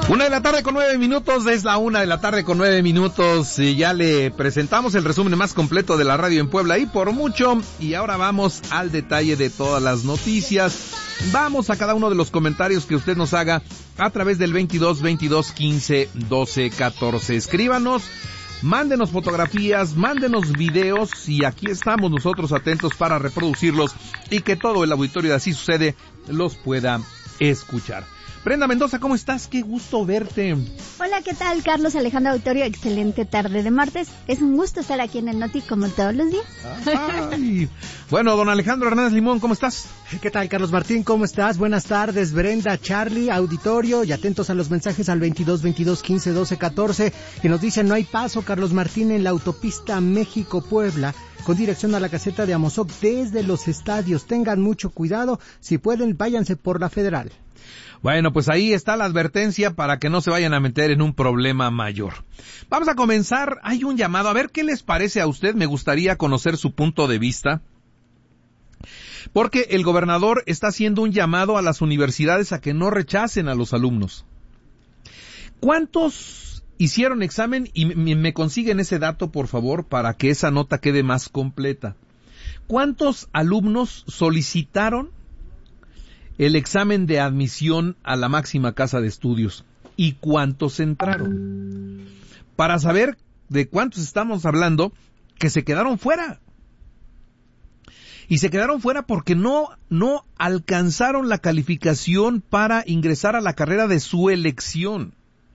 1:09 es la 1:09 y ya le presentamos el resumen más completo de la radio en Puebla y por mucho, y ahora vamos al detalle de todas las noticias. Vamos a cada uno de los comentarios que usted nos haga a través del 22 15 12 14. Escríbanos, mándenos fotografías, mándenos videos y aquí estamos nosotros atentos para reproducirlos y que todo el auditorio de Así Sucede los pueda escuchar. Brenda Mendoza, ¿cómo estás? Qué gusto verte. Hola, ¿qué tal, Carlos Alejandro Auditorio? Excelente tarde de martes. Es un gusto estar aquí en el Noti como todos los días. Ay. Bueno, don Alejandro Hernández Limón, ¿cómo estás? ¿Qué tal, Carlos Martín? ¿Cómo estás? Buenas tardes, Brenda, Charlie, auditorio, y atentos a los mensajes al 22 15 12 14, que nos dicen: no hay paso, Carlos Martín, en la autopista México-Puebla, con dirección a la caseta de Amozoc desde los estadios. Tengan mucho cuidado, si pueden, váyanse por la Federal. Bueno, pues ahí está la advertencia para que no se vayan a meter en un problema mayor. Vamos a comenzar. Hay un llamado. A ver, ¿qué les parece a usted? Me gustaría conocer su punto de vista. Porque el gobernador está haciendo un llamado a las universidades a que no rechacen a los alumnos. ¿Cuántos hicieron examen? Y me consiguen ese dato, por favor, para que esa nota quede más completa. ¿Cuántos alumnos solicitaron el examen de admisión a la máxima casa de estudios? ¿Y cuántos entraron? Para saber de cuántos estamos hablando que se quedaron fuera. Y se quedaron fuera porque no alcanzaron la calificación para ingresar a la carrera de su elección.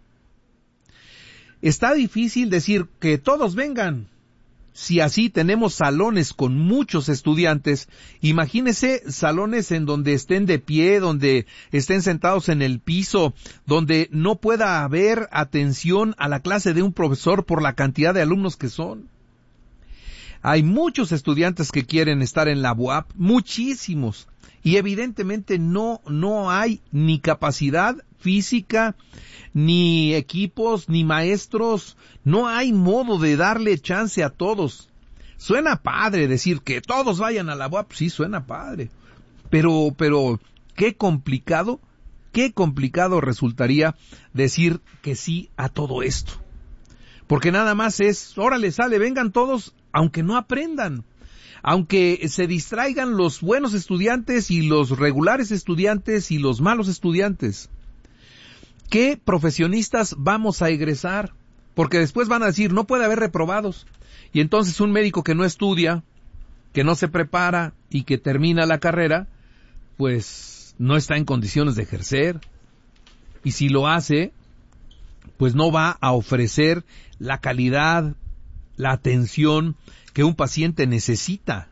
Está difícil decir que todos vengan. Si así tenemos salones con muchos estudiantes, imagínese salones en donde estén de pie, donde estén sentados en el piso, donde no pueda haber atención a la clase de un profesor por la cantidad de alumnos que son. Hay muchos estudiantes que quieren estar en la UAP, muchísimos, y evidentemente no hay ni capacidad física, ni equipos, ni maestros, no hay modo de darle chance a todos. Suena padre decir que todos vayan a la UAP, sí suena padre, pero qué complicado resultaría decir que sí a todo esto. Porque nada más es, órale, sale, vengan todos, aunque no aprendan, aunque se distraigan los buenos estudiantes y los regulares estudiantes y los malos estudiantes. ¿Qué profesionistas vamos a egresar? Porque después van a decir, no puede haber reprobados. Y entonces un médico que no estudia, que no se prepara y que termina la carrera, pues no está en condiciones de ejercer. Y si lo hace, pues no va a ofrecer la calidad, la atención que un paciente necesita.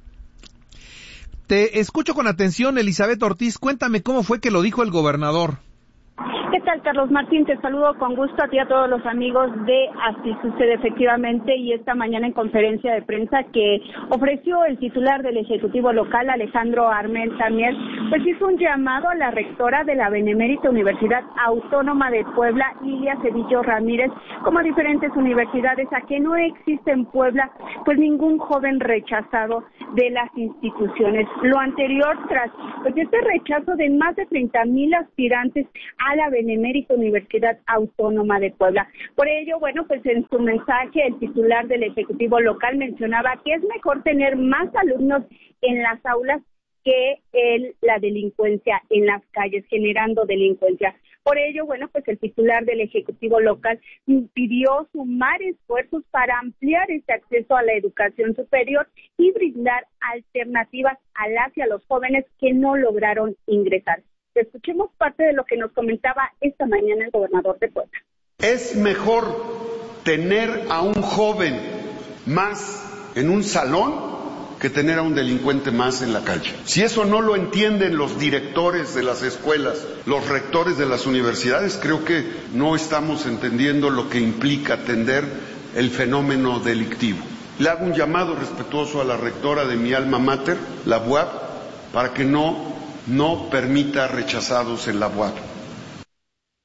Te escucho con atención, Elizabeth Ortiz. Cuéntame cómo fue que lo dijo el gobernador. ¿Qué tal, Carlos Martín? Te saludo con gusto a ti y a todos los amigos de Así Sucede, efectivamente, y esta mañana en conferencia de prensa que ofreció el titular del Ejecutivo local, Alejandro Armenta Mier, pues hizo un llamado a la rectora de la Benemérita Universidad Autónoma de Puebla, Lilia Cedillo Ramírez, como a diferentes universidades, a que no existe en Puebla pues ningún joven rechazado de las instituciones. Lo anterior tras pues este rechazo de más de 30,000 aspirantes a la Benemérita Universidad Autónoma de Puebla. Por ello, bueno, pues en su mensaje el titular del Ejecutivo local mencionaba que es mejor tener más alumnos en las aulas que la delincuencia en las calles, generando delincuencia. Por ello, bueno, pues el titular del Ejecutivo local pidió sumar esfuerzos para ampliar este acceso a la educación superior y brindar alternativas a las y a los jóvenes que no lograron ingresar. Escuchemos parte de lo que nos comentaba esta mañana el gobernador de Puebla. Es mejor tener a un joven más en un salón que tener a un delincuente más en la calle. Si eso no lo entienden los directores de las escuelas, los rectores de las universidades, creo que no estamos entendiendo lo que implica atender el fenómeno delictivo. Le hago un llamado respetuoso a la rectora de mi alma mater, la UAP, para que no permita rechazados en la UAP.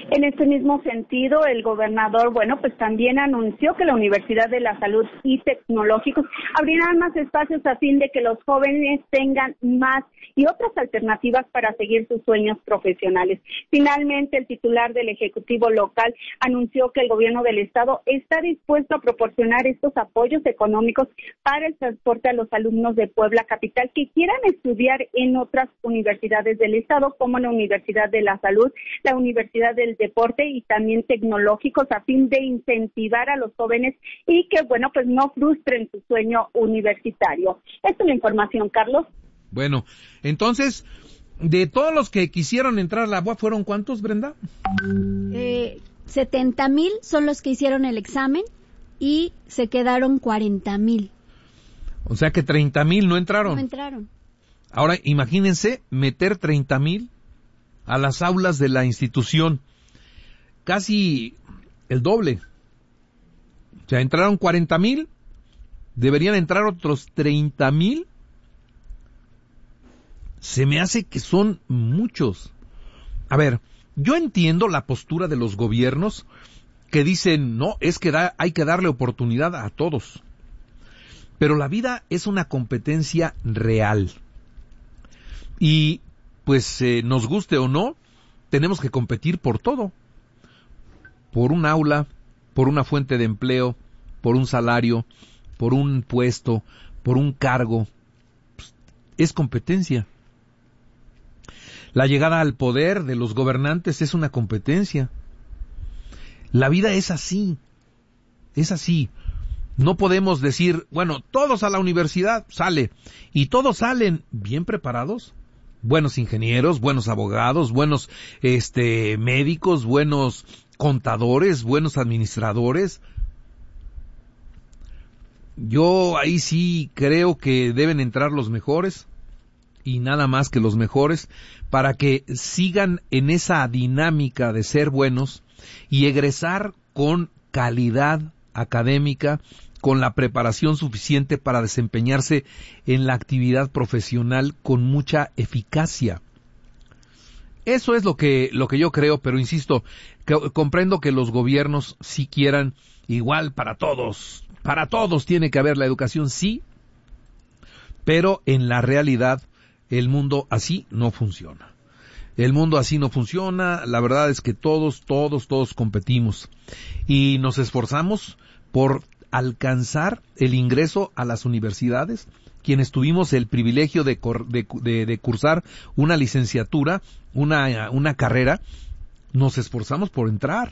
En este mismo sentido, el gobernador, pues también anunció que la Universidad de la Salud y Tecnológicos abrirán más espacios a fin de que los jóvenes tengan más y otras alternativas para seguir sus sueños profesionales. Finalmente, el titular del Ejecutivo local anunció que el gobierno del estado está dispuesto a proporcionar estos apoyos económicos para el transporte a los alumnos de Puebla capital que quieran estudiar en otras universidades del estado, como la Universidad de la Salud, la Universidad del Deporte y también tecnológicos, a fin de incentivar a los jóvenes y que, pues no frustren su sueño universitario. Esta es la información, Carlos. Bueno, entonces, de todos los que quisieron entrar a la UAP, ¿fueron cuántos, Brenda? 70,000 son los que hicieron el examen y se quedaron 40,000. O sea que 30,000 no entraron. No entraron. Ahora, imagínense meter 30,000 a las aulas de la institución. Casi el doble. O sea, entraron 40,000, deberían entrar otros 30,000. Se me hace que son muchos. A ver, yo entiendo la postura de los gobiernos que dicen, no, es que hay que darle oportunidad a todos. Pero la vida es una competencia real. Y, pues, nos guste o no, tenemos que competir por todo. Por un aula, por una fuente de empleo, por un salario, por un puesto, por un cargo. Pues, es competencia. La llegada al poder de los gobernantes es una competencia. La vida es así. Es así. No podemos decir, todos a la universidad, sale. Y todos salen bien preparados. Buenos ingenieros, buenos abogados, buenos médicos, buenos contadores, buenos administradores. Yo ahí sí creo que deben entrar los mejores y nada más que los mejores para que sigan en esa dinámica de ser buenos y egresar con calidad académica, con la preparación suficiente para desempeñarse en la actividad profesional con mucha eficacia. Eso es lo que yo creo, pero insisto, comprendo que los gobiernos sí quieran igual para todos tiene que haber la educación, sí, pero en la realidad el mundo así no funciona. El mundo así no funciona, la verdad es que todos competimos y nos esforzamos por alcanzar el ingreso a las universidades. Quienes tuvimos el privilegio de cursar una licenciatura, una carrera, nos esforzamos por entrar.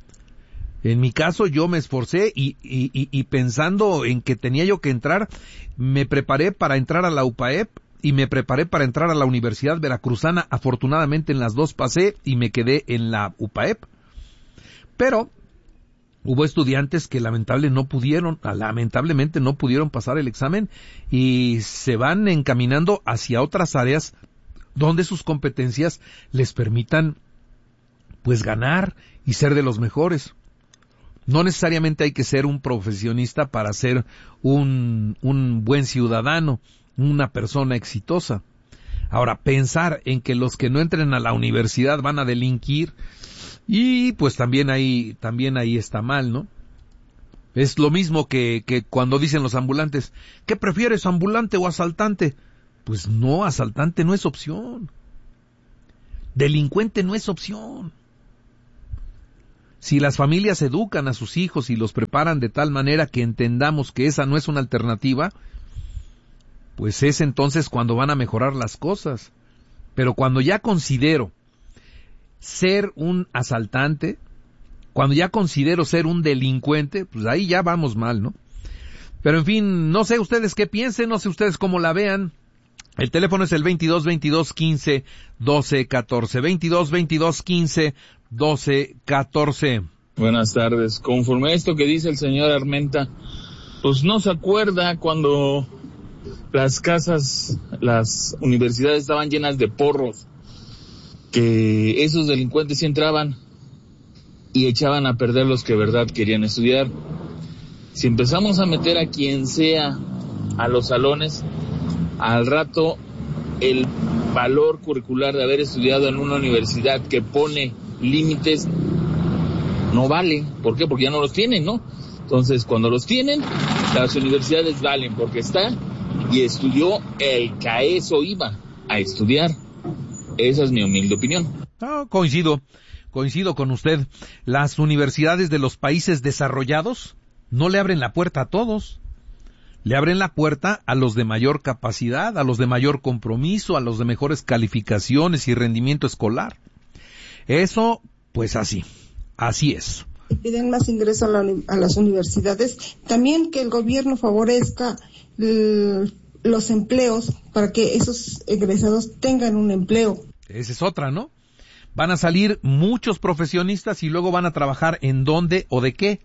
En mi caso yo me esforcé y pensando en que tenía yo que entrar, me preparé para entrar a la UPAEP y me preparé para entrar a la Universidad Veracruzana. Afortunadamente en las dos pasé y me quedé en la UPAEP. Pero hubo estudiantes que lamentablemente no pudieron pasar el examen y se van encaminando hacia otras áreas donde sus competencias les permitan pues ganar y ser de los mejores. No necesariamente hay que ser un profesionista para ser un buen ciudadano, una persona exitosa. Ahora, pensar en que los que no entren a la universidad van a delinquir, y pues también ahí está mal, ¿no? Es lo mismo que cuando dicen los ambulantes, ¿qué prefieres, ambulante o asaltante? Pues no, asaltante no es opción. Delincuente no es opción. Si las familias educan a sus hijos y los preparan de tal manera que entendamos que esa no es una alternativa, pues es entonces cuando van a mejorar las cosas. Pero cuando ya considero ser un asaltante, cuando ya considero ser un delincuente, pues ahí ya vamos mal, ¿no? Pero en fin, no sé ustedes qué piensen, no sé ustedes cómo la vean. El teléfono es el 22 22 15 12 14, 22 22 15 12 14. Buenas tardes. Conforme a esto que dice el señor Armenta, pues no se acuerda cuando las casas, las universidades estaban llenas de porros, que esos delincuentes sí entraban y echaban a perder los que de verdad querían estudiar. Si empezamos a meter a quien sea a los salones, al rato el valor curricular de haber estudiado en una universidad que pone límites no vale. ¿Por qué? Porque ya no los tienen, ¿no? Entonces, cuando los tienen, las universidades valen porque está y estudió el que a eso iba, a estudiar. Esa es mi humilde opinión. Coincido con usted. Las universidades de los países desarrollados no le abren la puerta a todos. Le abren la puerta a los de mayor capacidad, a los de mayor compromiso, a los de mejores calificaciones y rendimiento escolar. Eso, pues así es. Piden más ingreso a las universidades. También que el gobierno favorezca los empleos para que esos egresados tengan un empleo. Esa es otra, ¿no? Van a salir muchos profesionistas y luego van a trabajar en dónde o de qué.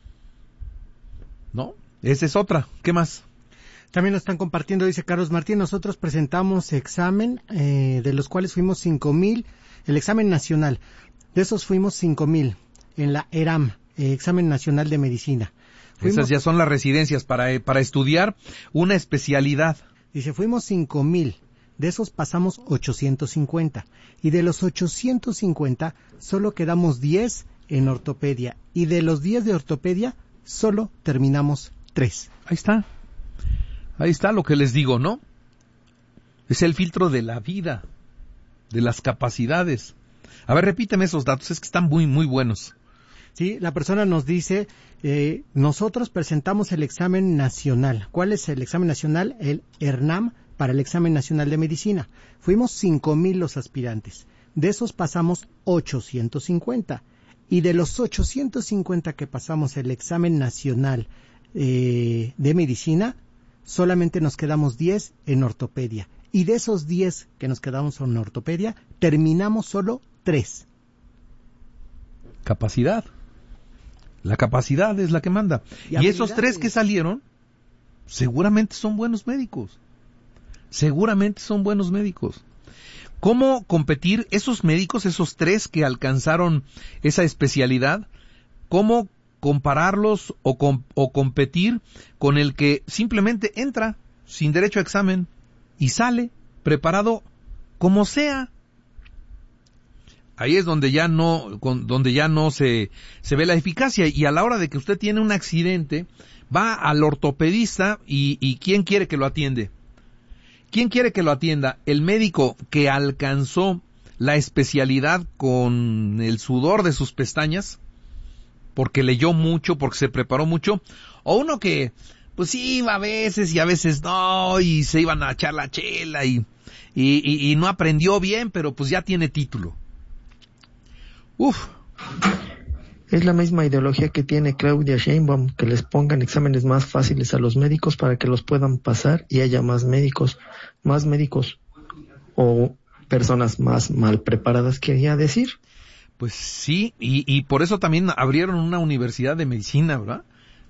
¿No? Esa es otra. ¿Qué más? También nos están compartiendo, dice Carlos Martín, nosotros presentamos examen, de los cuales fuimos 5,000, el examen nacional. De esos fuimos 5,000 en la ERAM, examen nacional de medicina. Esas ya son las residencias para estudiar una especialidad. Dice, fuimos 5,000, de esos pasamos 850. Y de los 850, solo quedamos 10 en ortopedia. Y de los 10 de ortopedia, solo terminamos 3. Ahí está lo que les digo, ¿no? Es el filtro de la vida, de las capacidades. A ver, repíteme esos datos, es que están muy, muy buenos. Sí, la persona nos dice, nosotros presentamos el examen nacional. ¿Cuál es el examen nacional? El ERNAM, para el examen nacional de medicina. Fuimos 5,000 los aspirantes. De esos pasamos 850. Y de los 850 que pasamos el examen nacional de medicina, solamente nos quedamos 10 en ortopedia. Y de esos 10 que nos quedamos en ortopedia, terminamos solo 3. Capacidad. La capacidad es la que manda. Y esos 3 que salieron, seguramente son buenos médicos. ¿Cómo competir esos médicos, esos 3 que alcanzaron esa especialidad? ¿Cómo compararlos o competir con el que simplemente entra sin derecho a examen y sale preparado como sea? Ahí es donde ya no se ve la eficacia, y a la hora de que usted tiene un accidente, va al ortopedista y ¿quién quiere que lo atiende? ¿Quién quiere que lo atienda? ¿El médico que alcanzó la especialidad con el sudor de sus pestañas? Porque leyó mucho, porque se preparó mucho. ¿O uno que, pues sí, iba a veces y a veces no, y se iban a echar la chela y no aprendió bien, pero pues ya tiene título? Es la misma ideología que tiene Claudia Sheinbaum, que les pongan exámenes más fáciles a los médicos para que los puedan pasar y haya más médicos o personas más mal preparadas, quería decir. Pues sí, y por eso también abrieron una universidad de medicina, ¿verdad?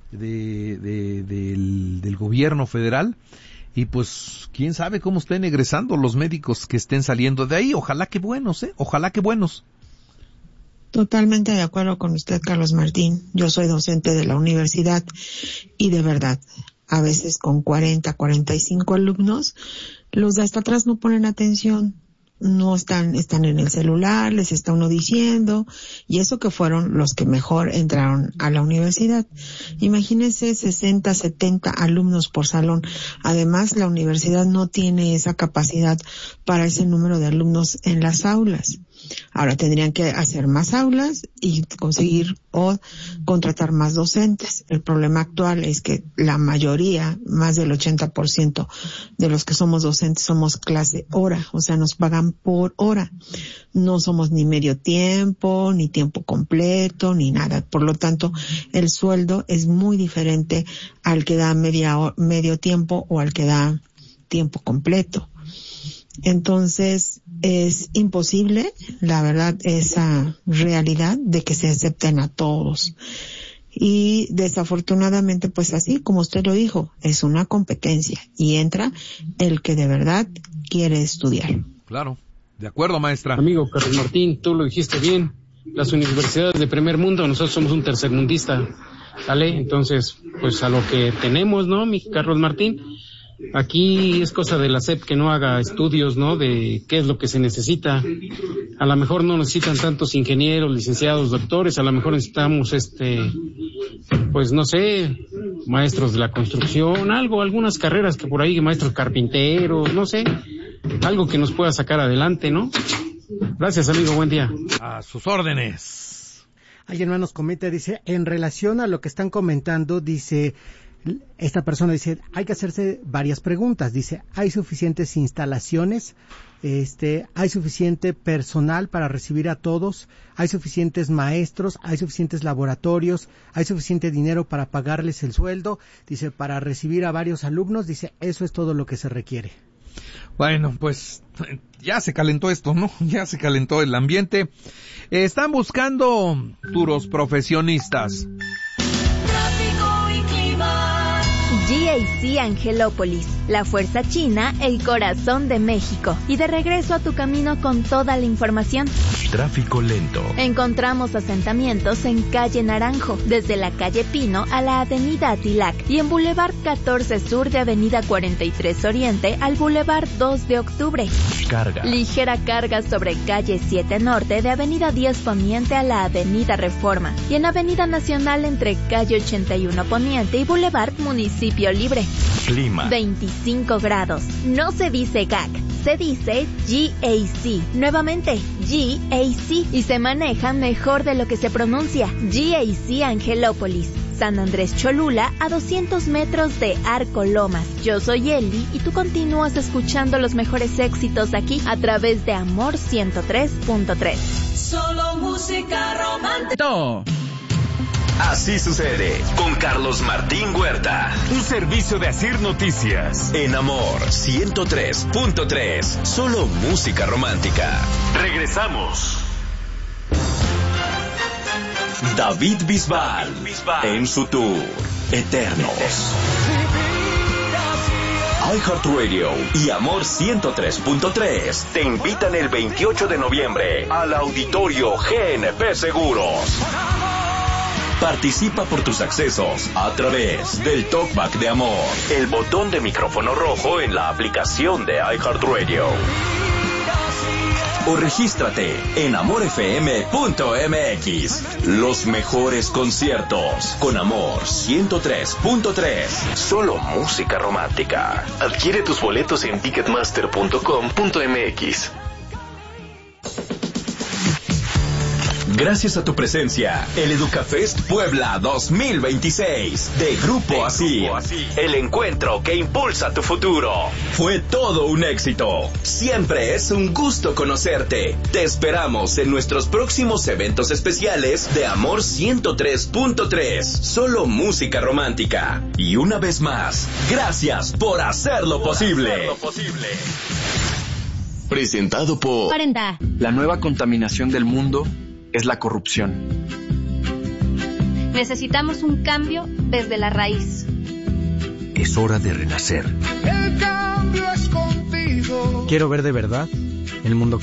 Del gobierno federal. Y pues, quién sabe cómo estén egresando los médicos que estén saliendo de ahí. Ojalá que buenos, ojalá que buenos. Totalmente de acuerdo con usted, Carlos Martín. Yo soy docente de la universidad y de verdad, a veces con 40, 45 alumnos, los de hasta atrás no ponen atención. No están en el celular, les está uno diciendo, y eso que fueron los que mejor entraron a la universidad. Imagínense 60, 70 alumnos por salón. Además, la universidad no tiene esa capacidad para ese número de alumnos en las aulas. Ahora tendrían que hacer más aulas y conseguir o contratar más docentes. El problema actual es que la mayoría, más del 80% de los que somos docentes somos clase hora, o sea, nos pagan por hora. No somos ni medio tiempo, ni tiempo completo, ni nada. Por lo tanto, el sueldo es muy diferente al que da medio tiempo o al que da tiempo completo. Entonces, es imposible, la verdad, esa realidad de que se acepten a todos. Y desafortunadamente, pues así, como usted lo dijo, es una competencia y entra el que de verdad quiere estudiar. Claro, de acuerdo, maestra. Amigo Carlos Martín, tú lo dijiste bien. Las universidades de primer mundo, nosotros somos un tercermundista, ¿sale? Entonces, pues a lo que tenemos, ¿no, mi Carlos Martín? Aquí es cosa de la SEP que no haga estudios, ¿no? De qué es lo que se necesita. A lo mejor no necesitan tantos ingenieros, licenciados, doctores, a lo mejor necesitamos pues no sé, maestros de la construcción, algunas carreras que por ahí, maestros carpinteros, no sé, algo que nos pueda sacar adelante, ¿no? Gracias, amigo, buen día. A sus órdenes. Alguien más nos comenta, dice, en relación a lo que están comentando, dice, esta persona dice, hay que hacerse varias preguntas, dice, ¿hay suficientes instalaciones? ¿Hay suficiente personal para recibir a todos? ¿Hay suficientes maestros? ¿Hay suficientes laboratorios? ¿Hay suficiente dinero para pagarles el sueldo? Dice, para recibir a varios alumnos, dice, eso es todo lo que se requiere. Bueno, pues ya se calentó esto, ¿no? Ya se calentó el ambiente. Están buscando futuros profesionistas. GAC Angelópolis, la fuerza china, el corazón de México. Y de regreso a tu camino con toda la información. Tráfico lento. Encontramos asentamientos en calle Naranjo, desde la calle Pino a la avenida Atilac, y en Boulevard 14 Sur de avenida 43 Oriente al Boulevard 2 de Octubre. Carga. Ligera carga sobre calle 7 Norte de avenida 10 Poniente a la avenida Reforma, y en avenida Nacional entre calle 81 Poniente y Boulevard Municipio Libre. Clima. 25 grados. No se dice GAC, se dice GAC. Nuevamente, GAC. Y se maneja mejor de lo que se pronuncia. GAC Angelópolis. San Andrés Cholula, a 200 metros de Arco Lomas. Yo soy Eli y tú continúas escuchando los mejores éxitos aquí a través de Amor 103.3. Solo música romántica. Así sucede con Carlos Martín Huerta. Un servicio de Asir Noticias. En Amor 103.3. Solo música romántica. Regresamos. David Bisbal en su tour Eternos. iHeartRadio y Amor 103.3 te invitan el 28 de noviembre al Auditorio GNP Seguros. Participa por tus accesos a través del Talkback de Amor, el botón de micrófono rojo en la aplicación de iHeartRadio. O regístrate en amorfm.mx. Los mejores conciertos con Amor 103.3. Solo música romántica. Adquiere tus boletos en ticketmaster.com.mx. Gracias a tu presencia, el EducaFest Puebla 2026 de Grupo Asir, el encuentro que impulsa tu futuro. Fue todo un éxito. Siempre es un gusto conocerte. Te esperamos en nuestros próximos eventos especiales de Amor 103.3, solo música romántica. Y una vez más, gracias por hacerlo posible. Presentado por 40. La nueva contaminación del mundo es la corrupción. Necesitamos un cambio desde la raíz. Es hora de renacer. El cambio es contigo. Quiero ver de verdad el mundo